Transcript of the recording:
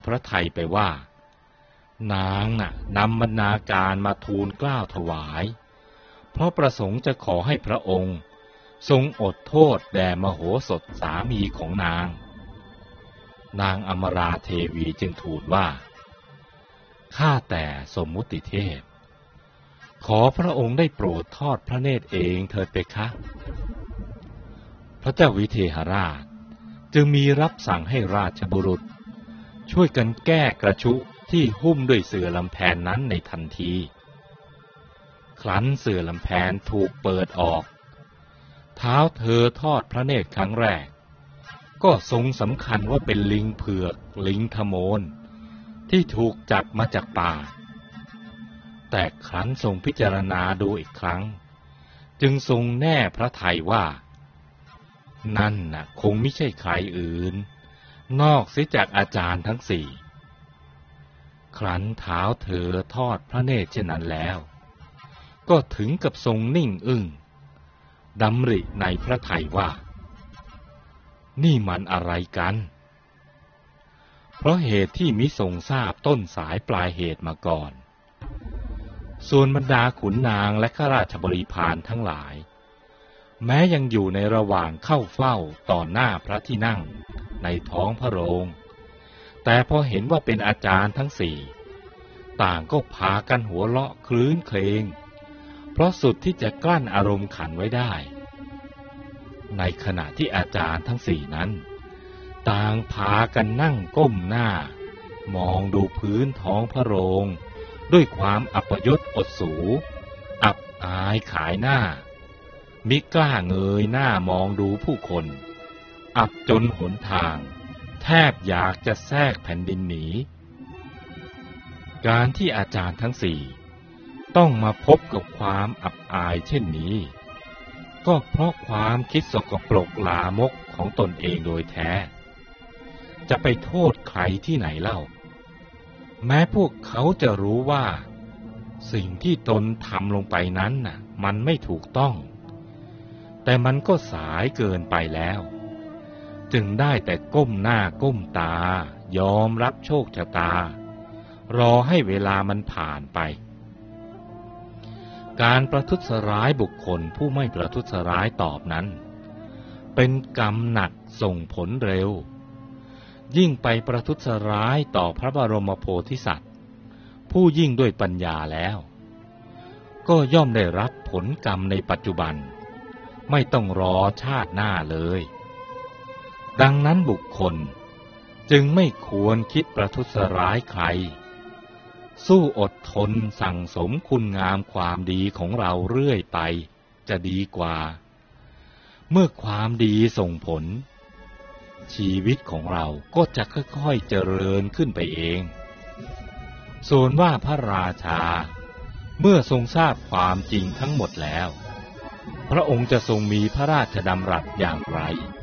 พระทัยไปว่านางน่ะนำบรรณาการมาทูลเกล้าถวายเพราะประสงค์จะขอให้พระองค์ทรงอดโทษแด่มโหสถสามีของนางอมราเทวีจึงทูลว่าข้าแต่สมมุติเทพขอพระองค์ได้โปรดทอดพระเนตรเองเถิดเพคะพระเจ้าวิเทหราชจึงมีรับสั่งให้ราชบุรุษช่วยกันแก้กระชุที่หุ้มด้วยเสื่อลำแพนนั้นในทันทีครั้นเสื่อลำแพนถูกเปิดออกเท้าเธอทอดพระเนตรครั้งแรกก็ทรงสำคัญว่าเป็นลิงเผือกลิงทโมนที่ถูกจับมาจากป่าแต่ครั้นทรงพิจารณาดูอีกครั้งจึงทรงแน่พระทัยว่านั่นน่ะคงไม่ใช่ใครอื่นนอกเสียจากอาจารย์ทั้งสี่ครั้นเท้าเธอทอดพระเนตรเช่นนั้นแล้วก็ถึงกับทรงนิ่งอึ้งดำริในพระทัยว่านี่มันอะไรกันเพราะเหตุที่มิทรงทราบต้นสายปลายเหตุมาก่อนส่วนบรรดาขุนนางและข้าราชบริพารทั้งหลายแม้ยังอยู่ในระหว่างเข้าเฝ้าต่อหน้าพระที่นั่งในท้องพระโรงแต่พอเห็นว่าเป็นอาจารย์ทั้งสี่ต่างก็พากันหัวเราะคลื้นเครงเพราะสุดที่จะกลั้นอารมณ์ขันไว้ได้ในขณะที่อาจารย์ทั้งสี่นั้นต่างพากันนั่งก้มหน้ามองดูพื้นท้องพระโรงด้วยความอัปยศอดสูอับอายขายหน้ามิกล้าเงยหน้ามองดูผู้คนอับจนหนทางแทบอยากจะแทรกแผ่นดินหนีการที่อาจารย์ทั้งสี่ต้องมาพบกับความอับอายเช่นนี้ก็เพราะความคิดสกปรกลามกของตนเองโดยแท้จะไปโทษใครที่ไหนเล่าแม้พวกเขาจะรู้ว่าสิ่งที่ตนทำลงไปนั้นน่ะมันไม่ถูกต้องแต่มันก็สายเกินไปแล้วจึงได้แต่ก้มหน้าก้มตายอมรับโชคชะตารอให้เวลามันผ่านไปการประทุษร้ายบุคคลผู้ไม่ประทุษร้ายตอบนั้นเป็นกรรมหนักส่งผลเร็วยิ่งไปประทุษร้ายต่อพระบรมโพธิสัตว์ผู้ยิ่งด้วยปัญญาแล้วก็ย่อมได้รับผลกรรมในปัจจุบันไม่ต้องรอชาติหน้าเลยดังนั้นบุคคลจึงไม่ควรคิดประทุษร้ายใครสู้อดทนสั่งสมคุณงามความดีของเราเรื่อยไปจะดีกว่าเมื่อความดีส่งผลชีวิตของเราก็จะค่อยๆเจริญขึ้นไปเองส่วนว่าพระราชาเมื่อทรงทราบความจริงทั้งหมดแล้วพระองค์จะทรงมีพระราชดำรัสอย่างไร